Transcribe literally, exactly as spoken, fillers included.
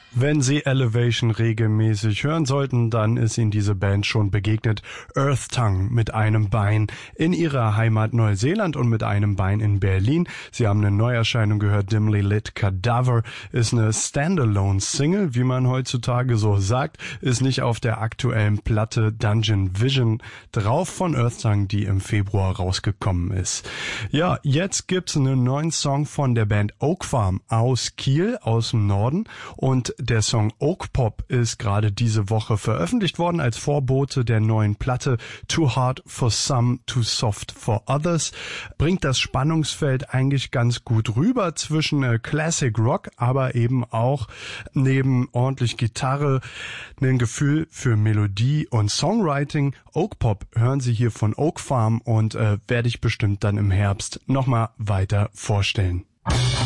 Wenn Sie Elevation regelmäßig hören sollten, dann ist Ihnen diese Band schon begegnet. Earth Tongue mit einem Bein in ihrer Heimat Neuseeland und mit einem Bein in Berlin. Sie haben eine Neuerscheinung gehört, Dimly Lit Cadaver ist eine Standalone-Single, wie man heutzutage so sagt, ist nicht auf der aktuellen Platte Dungeon Vision drauf von Earth Tongue, die im Februar rausgekommen ist. Ja, jetzt gibt's einen neuen Song von der Band Oak Farm aus Kiel, aus dem Norden, und der Song Oak Pop ist gerade diese Woche veröffentlicht worden als Vorbote der neuen Platte Too Hard for Some, Too Soft for Others. Bringt das Spannungsfeld eigentlich ganz gut rüber zwischen äh, Classic Rock, aber eben auch neben ordentlich Gitarre ein Gefühl für Melodie und Songwriting. Oak Pop hören Sie hier von Oak Farm und äh, werde ich bestimmt dann im Herbst nochmal weiter vorstellen.